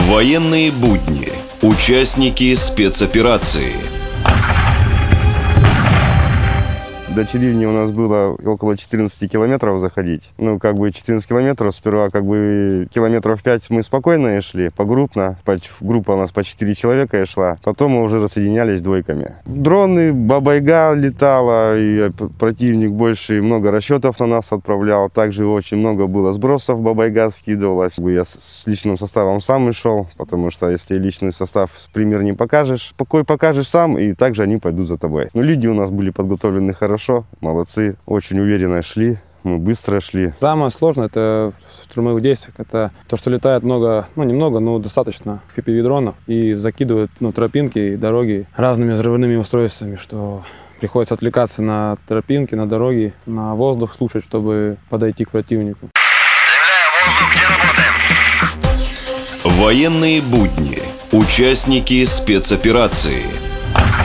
Военные будни. Участники спецоперации. До Черивни у нас было около 14 километров заходить. 14 километров. Сперва километров 5 мы спокойно шли, погруппно. Группа у нас по 4 человека шла. Потом мы уже рассоединялись двойками. Дроны, Баба-Яга летала, и противник больше много расчетов на нас отправлял. Также очень много было сбросов, Баба-Яга скидывала. Я с личным составом сам и шел, потому что если личный состав пример не покажешь, покой покажешь сам, и также они пойдут за тобой. Люди у нас были подготовлены хорошо. Молодцы, очень уверенно шли, мы быстро шли. Самое сложное это в штурмовых действиях, это то, что летает много, немного, но достаточно FPV-дронов и закидывают тропинки и дороги разными взрывными устройствами, что приходится отвлекаться на тропинки, на дороги, на воздух слушать, чтобы подойти к противнику. Земля, воздух, где работаем? Военные будни. Участники спецоперации.